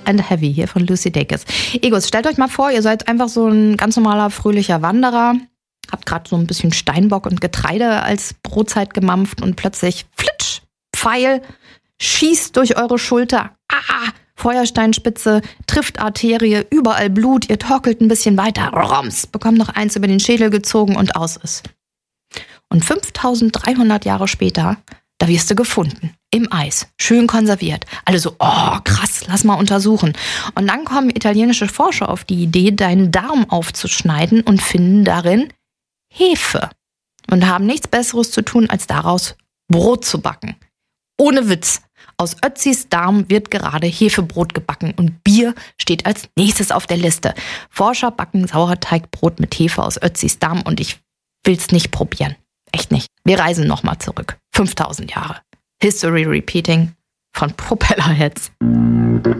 and Heavy hier von Lucy Dacus. Egos, stellt euch mal vor, ihr seid einfach so ein ganz normaler, fröhlicher Wanderer, habt gerade so ein bisschen Steinbock und Getreide als Brotzeit gemampft und plötzlich flitsch, Pfeil, schießt durch eure Schulter. Feuersteinspitze, trifft Arterie, überall Blut, ihr torkelt ein bisschen weiter, roms, bekommt noch eins über den Schädel gezogen und aus ist. Und 5300 Jahre später, da wirst du gefunden, im Eis, schön konserviert. Alle so, oh krass, lass mal untersuchen. Und dann kommen italienische Forscher auf die Idee, deinen Darm aufzuschneiden und finden darin Hefe. Und haben nichts Besseres zu tun, als daraus Brot zu backen. Ohne Witz. Aus Ötzis Darm wird gerade Hefebrot gebacken und Bier steht als nächstes auf der Liste. Forscher backen Sauerteigbrot mit Hefe aus Ötzis Darm und ich will's nicht probieren. Echt nicht. Wir reisen nochmal zurück. 5000 Jahre. History Repeating von Propellerheads.